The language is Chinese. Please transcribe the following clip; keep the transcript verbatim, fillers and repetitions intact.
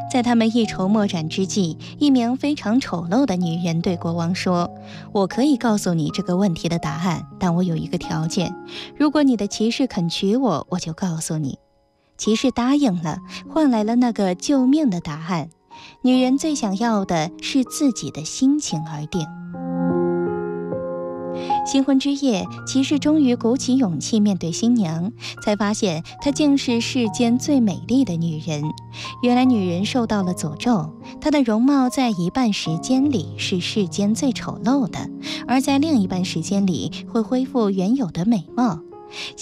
在他们一筹莫展之际，一名非常丑陋的女人对国王说：“我可以告诉你这个问题的答案，但我有一个条件，如果你的骑士肯娶我，我就告诉你。”骑士答应了，换来了那个救命的答案。女人最想要的是自己的心情而定。新婚之夜，骑士终于鼓起勇气面对新娘，才发现她竟是世间最美丽的女人。原来女人受到了诅咒，她的容貌在一半时间里是世间最丑陋的，而在另一半时间里会恢复原有的美貌。